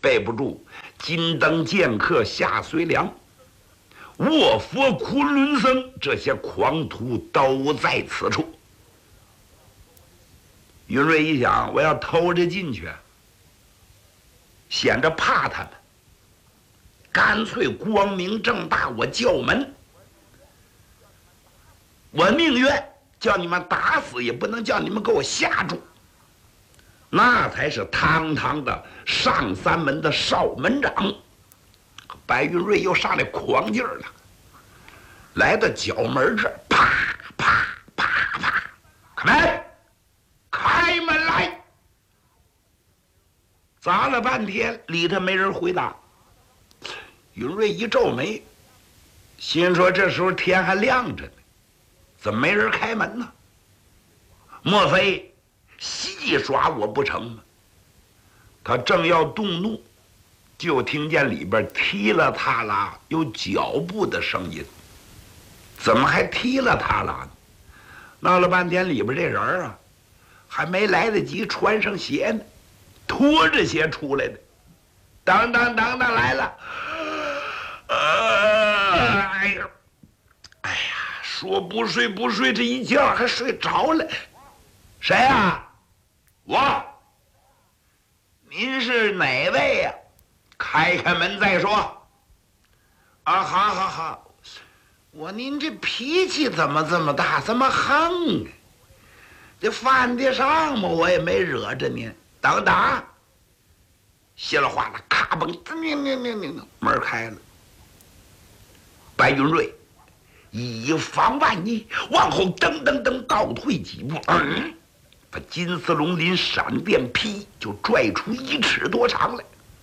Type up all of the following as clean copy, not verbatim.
备不住金灯剑客夏遂良、卧佛昆仑僧这些狂徒都在此处。云瑞一想，我要偷着进去，显着怕他们，干脆光明正大，我叫门，我宁愿叫你们打死，也不能叫你们给我吓住。那才是堂堂的上三门的少门长。白云瑞又上来狂劲儿了，来到角门这儿，啪啪啪啪，开门，开门来！砸了半天，里头没人回答。云瑞一皱眉，心说这时候天还亮着呢，怎么没人开门呢？莫非戏耍我不成吗？他正要动怒，就听见里边踢了踏啦有脚步的声音。怎么还踢了踏啦呢？闹了半天，里边这人啊，还没来得及穿上鞋呢，拖着鞋出来的。当当当当，来了！哎呀，说不睡不睡，这一觉还睡着了。谁呀？我。您是哪位呀？开开门再说。啊，好好好。您这脾气怎么这么大，这么横呢？这犯得上吗？我也没惹着您。等等，稀里哗啦，咔嘣，门开了。白云瑞以防万一，往后噔噔噔倒退几步，把金丝龙鳞闪电劈就拽出1尺多长来。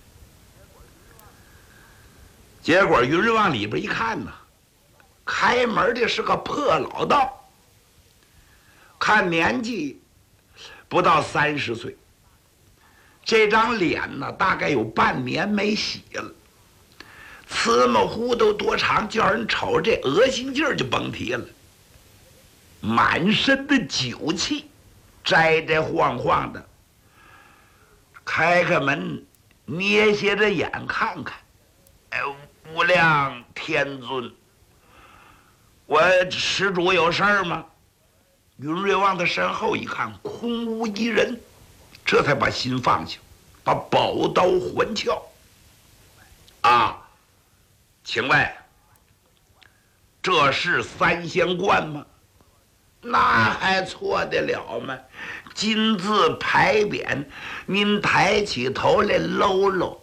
结果云瑞往里边一看呢，开门的是个破老道，看年纪不到30岁，这张脸呢大概有半年没洗了，呲嘛糊都多长，叫人瞅这恶心劲儿就甭提了。满身的酒气，摘摘晃晃的，开开门，捏斜着眼看看，无量天尊，我施主有事儿吗？云瑞往他身后一看，空无一人，这才把心放下，把宝刀还鞘。啊，请问这是三仙观吗？那还错得了吗？金字牌匾，您抬起头来搂搂。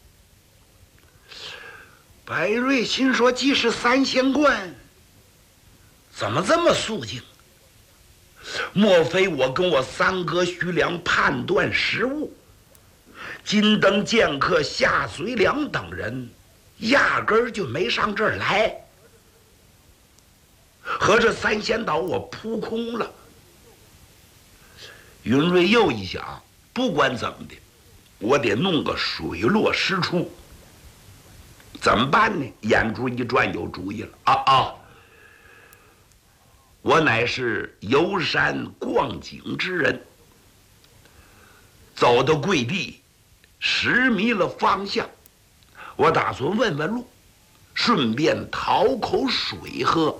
白瑞心说，既是三仙观，怎么这么肃静？莫非我跟我三哥徐良判断失误？金灯剑客夏遂良等人压根儿就没上这儿来，合着三仙岛我扑空了。云瑞又一想，不管怎么的，我得弄个水落石出。怎么办呢？眼珠一转，有主意了。我乃是游山逛景之人，走到贵地，识迷了方向，我打算问问路，顺便讨口水喝。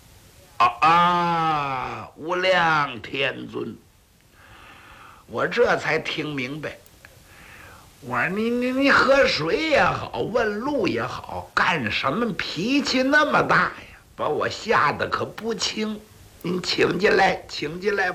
无量天尊，我这才听明白。我说你喝水也好，问路也好，干什么脾气那么大呀？把我吓得可不轻。您请进来，请进来吧。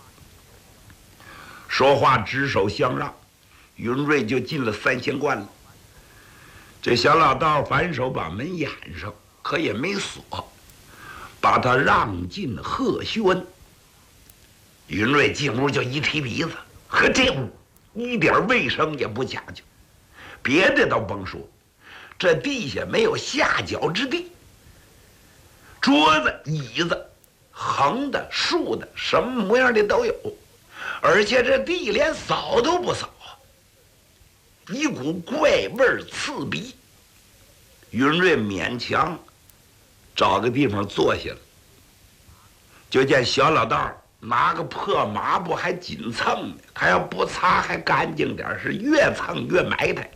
说话执手相让，云瑞就进了三仙观了。这小老道反手把门掩上，可也没锁，把他让进鹤轩。云瑞进屋就一提鼻子，和这屋一点卫生也不讲究，别的倒甭说，这地下没有下脚之地，桌子椅子横的竖的什么模样的都有，而且这地连扫都不扫，一股怪味儿刺鼻。云瑞勉强找个地方坐下了，就见小老道拿个破抹布还紧蹭呢，他要不擦还干净点，是越蹭越埋汰。